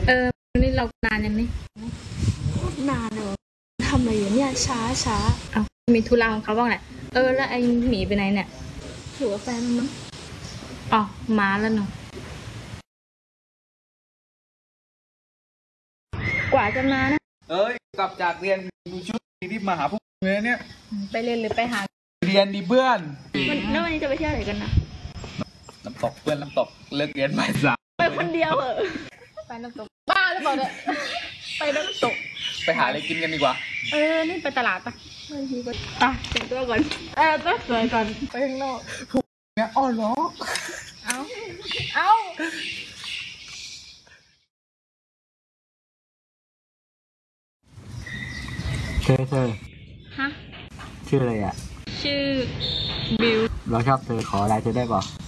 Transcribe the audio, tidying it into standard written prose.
นี่เรานานยังนี่นานเลยทำอะไรอยู่เนี่ยช้าเอามีธุระของเขาบ้างแหละแล้วไอ้หมีไปไหนเนี่ยถือว่าแฟนมั้งอ๋อมาแล้วเนาะกว่าจะมานะกลับจากเรียนดูชุดที่มาหาพวกเลยเนี่ยไปเรียนหรือไปหาเรียนดีเพื่อนแล้ววันนี้จะไปเที่ยวไหนกันนะน้ำตกเพื่อนน้ำตกเลิกเรียนบ่ายสามไปคนเดียวเหรอไปน้ำตกบ้าหรือเปล่าเนี่ยไปน้ำตกไปหาอะไรกินกันดีกว่านี่ไปตลาดปะไม่ดีกว่าแต่งตัวก่อนต้องสวยก่อนไปข้างนอกเนี่ยอ้อล้อเอาเธอฮะชื่ออะไรอ่ะชื่อบิวเราชอบเธอขออะไรเธอได้ป่ะ